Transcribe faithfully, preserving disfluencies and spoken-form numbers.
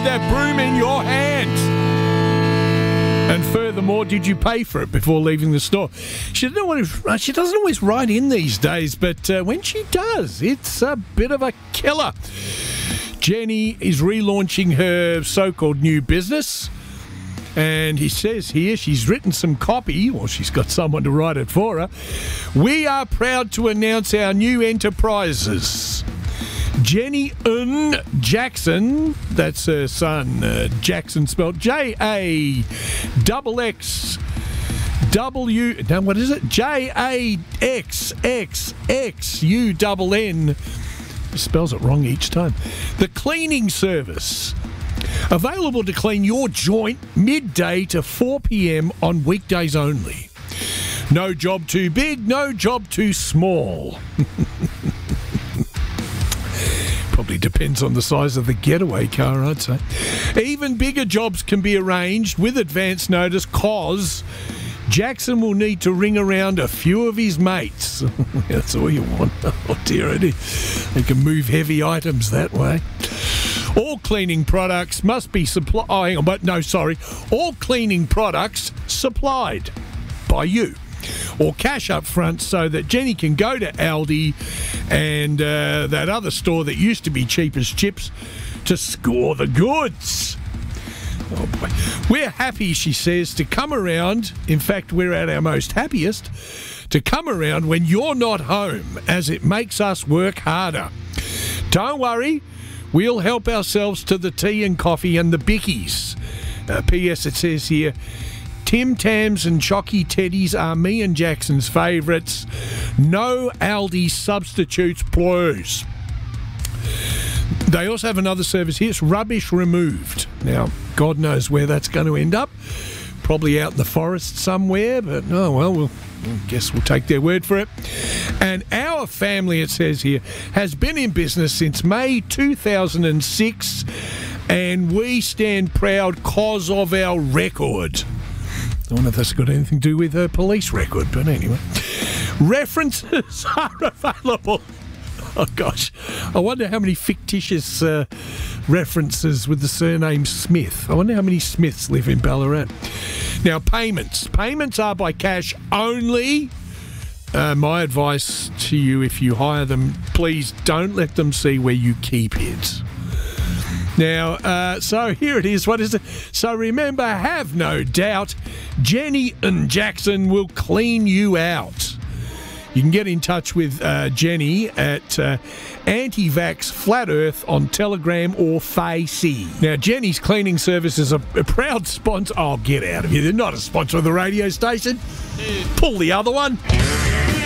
with that broom in your hand? And furthermore, did you pay for it before leaving the store? She doesn't always, she doesn't always write in these days, but uh, when she does, it's a bit of a killer. Jenny is relaunching her so-called new business. And he says here she's written some copy, or she's got someone to write it for her. We are proud to announce our new enterprises. Jenny N. Jackson, that's her son, uh, Jackson spelled J A double X W, now what is it? J A X X X U N N. Spells it wrong each time. The cleaning service. Available to clean your joint midday to four p.m. on weekdays only. No job too big, no job too small. Probably depends on the size of the getaway car, I'd say. Even bigger jobs can be arranged with advance notice, cause Jackson will need to ring around a few of his mates. That's all you want. Oh dear, they can move heavy items that way. All cleaning products must be supplied. Oh, hang on, but no, sorry. All cleaning products supplied by you, or cash up front, so that Jenny can go to Aldi and uh, that other store that used to be cheap as chips to score the goods. Oh boy. We're happy, she says, to come around. In fact, we're at our most happiest to come around when you're not home, as it makes us work harder. Don't worry, we'll help ourselves to the tea and coffee and the bickies. Uh, P S it says here, Tim Tams and Chocky Teddies are me and Jackson's favourites. No Aldi substitutes, please. They also have another service here. It's rubbish removed. Now, God knows where that's going to end up. Probably out in the forest somewhere, but oh well, we'll I guess we'll take their word for it. And our family, it says here, has been in business since May two thousand six, and we stand proud cause of our record. I wonder if that's got anything to do with her police record, but anyway. References are available. Oh, gosh. I wonder how many fictitious uh, references with the surname Smith. I wonder how many Smiths live in Ballarat. Now, payments. Payments are by cash only. Uh, my advice to you, if you hire them, please don't let them see where you keep it. Now, uh, so here it is. What is it? So remember, have no doubt, Jenny and Jackson will clean you out. You can get in touch with uh, Jenny at uh, Anti-Vax Flat Earth on Telegram or Facey. Now, Jenny's cleaning service is a, a proud sponsor. Oh, get out of here. They're not a sponsor of the radio station. Pull the other one.